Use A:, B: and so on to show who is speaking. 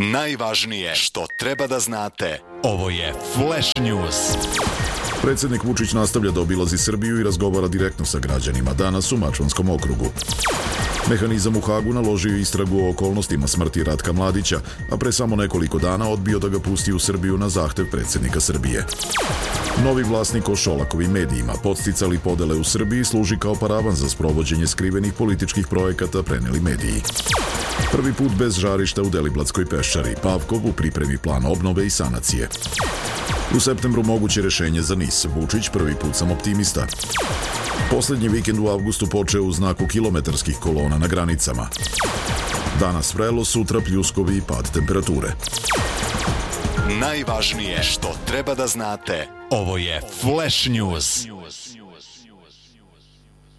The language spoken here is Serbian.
A: Najvažnije što treba da znate. Ovo je Flash News.
B: Predsjednik Vučić nastavlja da obilazi Srbiju i razgovara direktno sa građanima danas u Mačvanskom okrugu. Mehanizam u Hagu naložio istragu o okolnostima smrti Ratka Mladića, a pre samo nekoliko dana odbio da ga pusti u Srbiju na zahtev predsjednika Srbije. Novi vlasnik o Šolakovim medijima podsticali podele u Srbiji služi kao paravan za sprovođenje skrivenih političkih projekata, preneli mediji. Prvi put bez žarišta u Deliblatskoj peščari, Pavkov u pripremi plana obnove i sanacije. U septembru moguće rešenje za NIS, Vučić prvi put sam optimista. Poslednji vikend u avgustu počeo u znaku kilometarskih kolona na granicama. Danas vrelo, sutra pljuskovi i pad temperature.
A: Najvažnije što treba da znate. Ovo je Flash News.